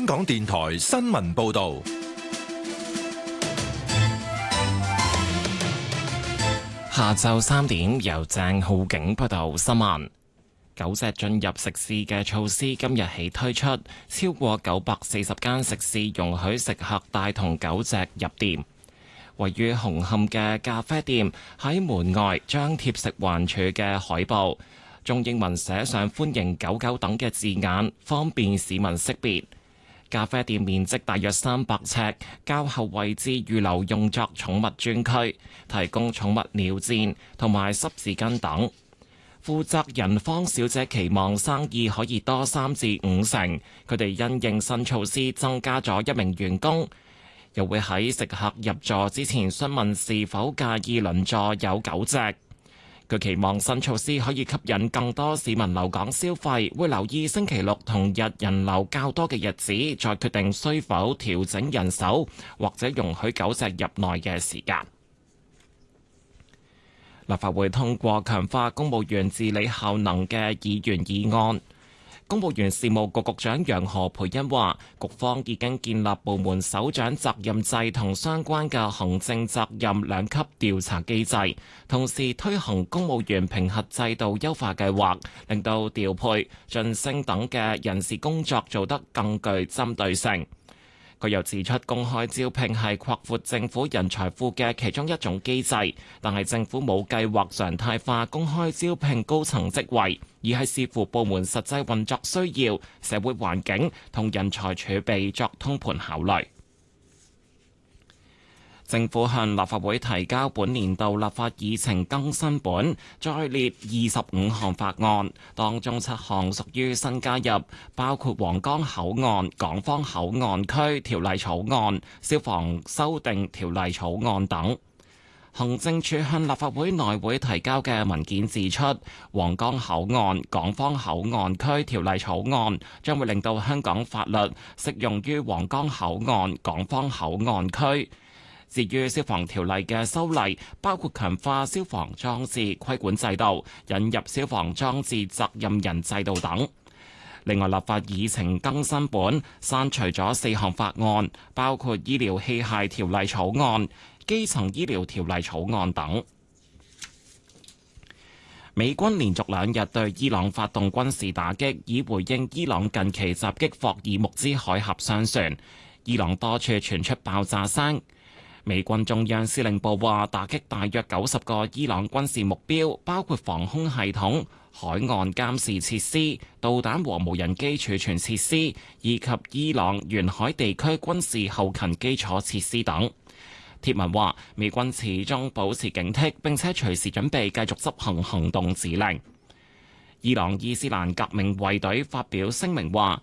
香港電台新聞報道。 下晝3點，由鄭浩景報道新聞。狗隻進入食肆嘅措施今日起推出，超過940間食肆容許食客帶同狗隻入店。位於紅磡嘅咖啡店喺門外張貼食環署嘅海報，中英文寫上歡迎狗狗等嘅字眼，方便市民識別。咖啡店面積大約300尺，較後位置預留用作寵物專區，提供寵物尿墊同埋濕紙巾等。負責人方小姐期望生意可以多3至5成，佢哋因應新措施增加咗1名員工，又會喺食客入座之前詢問是否介意鄰座有狗隻。佢期望新措施可以吸引更多市民留港消費，會留意星期六同日人流較多嘅日子，再決定需否調整人手或者容許狗隻入內嘅時間。立法會通過強化公務員治理效能嘅議員議案。公務員事務局局長楊何蓓茵話，局方已經建立部門首長責任制同相關嘅行政責任2級調查機制，同時推行公務員評核制度優化計劃，令到調配、晉升等嘅人事工作做得更具針對性。佢又指出，公開招聘係擴闊政府人才庫嘅其中一種機制，但係政府冇計劃常態化公開招聘高層職位，而係視乎部門實際運作需要、社會環境同人才儲備作通盤考慮。政府向立法會提交本年度立法議程更新本，再列25項法案，當中7項屬於新加入，包括皇崗口岸、港方口岸區條例草案、消防修訂條例草案等。行政署向立法會內會提交嘅文件指出，皇崗口岸、港方口岸區條例草案將會令到香港法律適用於皇崗口岸、港方口岸區。至於消防條例嘅修例，包括強化消防裝置規管制度、引入消防裝置責任人制度等。另外，立法議程更新本刪除咗4項法案，包括醫療器械條例草案、基層醫療條例草案等。美軍連續2日對伊朗發動軍事打擊，以回應伊朗近期襲擊霍爾木茲海峽商船。伊朗多處傳出爆炸聲。美軍中央司令部話，打擊大約90個伊朗軍事目標，包括防空系統、海岸監視設施、導彈和無人機儲存設施，以及伊朗沿海地區軍事後勤基礎設施等。貼文話，美軍始終保持警惕，並且隨時準備繼續執行行動指令。伊朗伊斯蘭革命衛隊發表聲明話，